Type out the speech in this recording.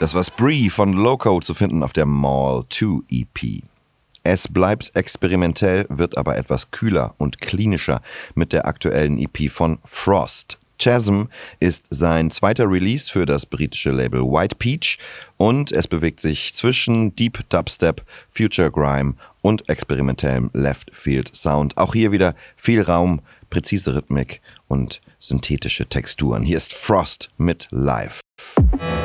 Das war Spree von Loco, zu finden auf der Mall 2 EP. Es bleibt experimentell, wird aber etwas kühler und klinischer mit der aktuellen EP von Frost. Chasm ist sein zweiter Release für das britische Label White Peach und es bewegt sich zwischen Deep Dubstep, Future Grime und experimentellem Left Field Sound. Auch hier wieder viel Raum, präzise Rhythmik und synthetische Texturen. Hier ist Frost mit Live.